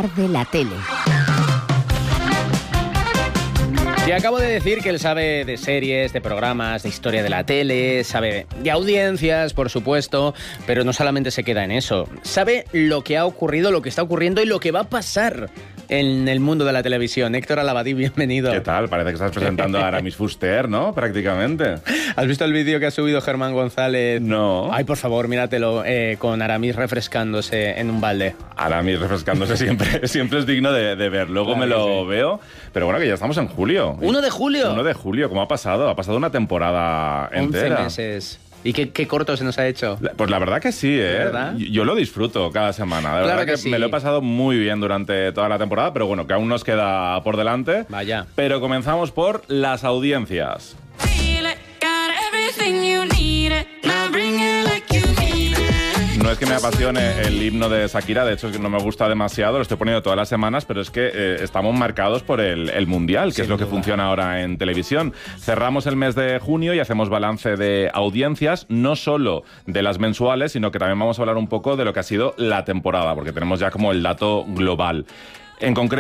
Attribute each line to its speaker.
Speaker 1: Arde la Tele.
Speaker 2: Te acabo de decir que él sabe de series, de programas, de historia de la tele, sabe de audiencias, por supuesto, pero no solamente se queda en eso. Sabe lo que ha ocurrido, lo que está ocurriendo y lo que va a pasar en el mundo de la televisión. Héctor Alabadí, bienvenido.
Speaker 3: ¿Qué tal? Parece que estás presentando a Aramis Fuster, ¿no? Prácticamente.
Speaker 2: ¿Has visto el vídeo que ha subido Germán González?
Speaker 3: No.
Speaker 2: Ay, por favor, míratelo, con Aramis refrescándose en un balde.
Speaker 3: Aramis refrescándose siempre es digno de ver. Luego claro me lo veo. Pero bueno, que ya estamos en julio.
Speaker 2: 1 de julio.
Speaker 3: 1 de julio, ¿cómo ha pasado? Ha pasado una temporada entera.
Speaker 2: 11 meses. ¿Y qué corto se nos ha hecho?
Speaker 3: Pues la verdad que sí, ¿eh?
Speaker 2: ¿Verdad?
Speaker 3: Yo lo disfruto cada semana. De verdad que sí. Me lo he pasado muy bien durante toda la temporada, pero bueno, que aún nos queda por delante.
Speaker 2: Vaya.
Speaker 3: Pero comenzamos por las audiencias. No es que me apasione el himno de Shakira, de hecho es que no me gusta demasiado, lo estoy poniendo todas las semanas, pero es que estamos marcados por el Mundial, que es lo que funciona ahora en televisión. Cerramos el mes de junio y hacemos balance de audiencias, no solo de las mensuales, sino que también vamos a hablar un poco de lo que ha sido la temporada, porque tenemos ya como el dato global. En concreto,